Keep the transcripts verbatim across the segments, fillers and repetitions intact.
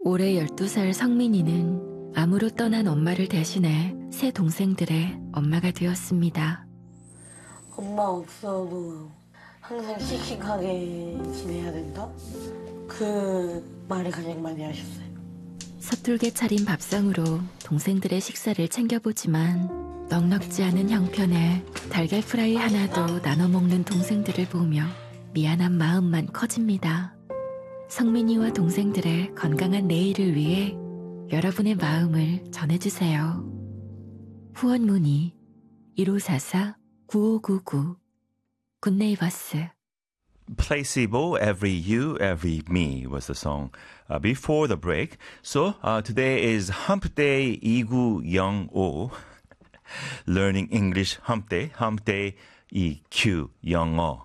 올해 열두 살 성민이는 암으로 떠난 엄마를 대신해 새 동생들의 엄마가 되었습니다. 엄마 없어도 항상 씩씩하게 지내야 된다? 그 말을 가장 많이 하셨어요. 서툴게 차린 밥상으로 동생들의 식사를 챙겨보지만 넉넉지 않은 형편에 달걀 프라이 하나도 나눠 먹는 동생들을 보며 미안한 마음만 커집니다. 성민이와 동생들의 건강한 내일을 위해 여러분의 마음을 전해주세요. 후원 문의 일오사사 구오구구 굿네이버스. Placebo, Every You, Every Me was the song uh, before the break. So uh, today is Hump Day 이구영오. Learning English Hump Day. Hump Day 이구영오.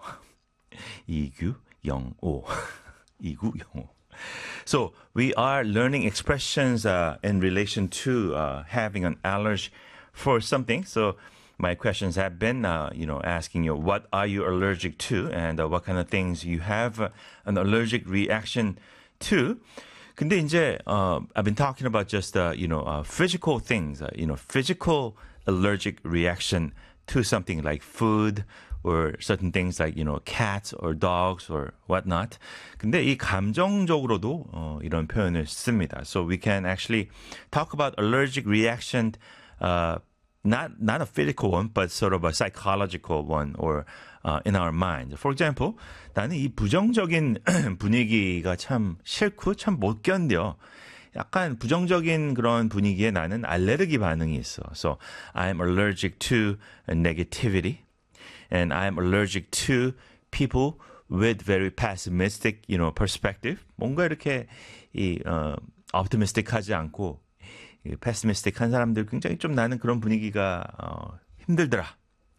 이구영오. 이구영오. So we are learning expressions uh, in relation to uh, having an allergy for something. So my questions have been, uh, you know, asking you, what are you allergic to? And uh, what kind of things you have uh, an allergic reaction to? 근데 이제, uh, I've been talking about just, uh, you know, uh, physical things, uh, you know, physical allergic reaction to something like food or certain things like, you know, cats or dogs or whatnot. 근데 이 감정적으로도 어, 이런 표현을 씁니다. So we can actually talk about allergic reaction uh, Not not a physical one, but sort of a psychological one, or uh, in our mind. For example, 나는 이 부정적인 분위기가 참 싫고 참 못 견뎌. 약간 부정적인 그런 분위기에 나는 알레르기 반응이 있어. So I'm allergic to negativity, and I'm allergic to people with very pessimistic, you know, perspective. 뭔가 이렇게 이 어, optimistic하지 않고. 패시미스틱한 사람들 굉장히 좀 나는 그런 분위기가 어, 힘들더라.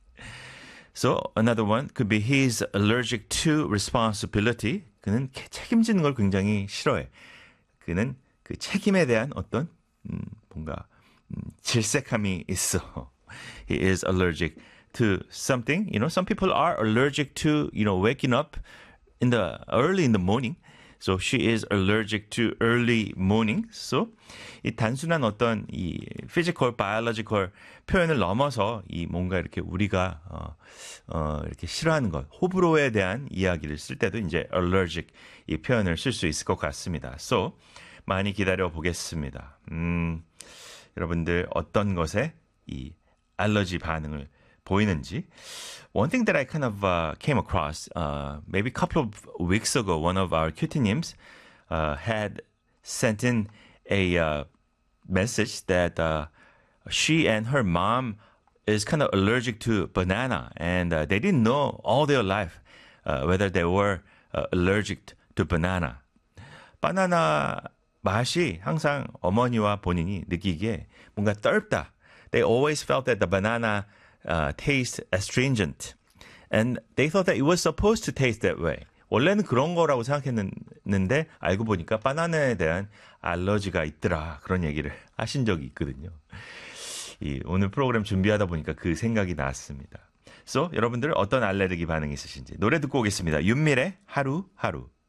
So another one could be he's allergic to responsibility. 그는 책임지는 걸 굉장히 싫어해. 그는 그 책임에 대한 어떤 음, 뭔가 음, 질색함이 있어. He is allergic to something. You know, some people are allergic to, you know, waking up in the early in the morning. So she is allergic to early morning. So 이 단순한 어떤 이 physical, biological 표현을 넘어서 이 뭔가 이렇게 우리가 어, 어 이렇게 싫어하는 것, 호불호에 대한 이야기를 쓸 때도 이제 allergic 이 표현을 쓸 수 있을 것 같습니다. So 많이 기다려 보겠습니다. 음, 여러분들 어떤 것에 이 알러지 반응을 보이는지. One thing that I kind of uh, came across, uh, maybe a couple of weeks ago, one of our cutie-nims uh, had sent in a uh, message that uh, she and her mom is kind of allergic to banana, and uh, they didn't know all their life uh, whether they were uh, allergic to banana. 바나나 맛이 항상 어머니와 본인이 느끼기에 뭔가 떫다. They always felt that the banana Uh, taste astringent. And they thought that it was supposed to taste that way. 원래는 그런 거라고 생각했는데 알고 보니까 바나나에 대한 알러지가 있더라. 그런 얘기를 하신 적이 있거든요. 이 오늘 프로그램 준비하다 보니까 그 생각이 났습니다. So 여러분들 어떤 알레르기 반응이 있으신지 노래 듣고 오겠습니다. 윤밀의 하루 하루.